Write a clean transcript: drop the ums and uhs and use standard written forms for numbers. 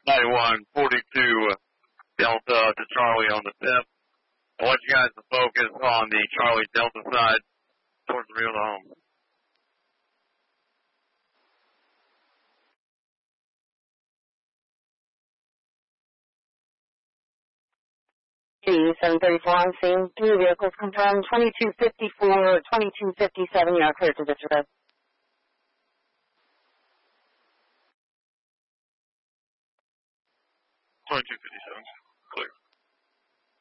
9142 Delta to Charlie on the tip. I want you guys to focus on the Charlie Delta side towards the rear of the home. 734 on scene. 3 vehicles confirmed. 2254, 2257. You are clear to disregard. 2257.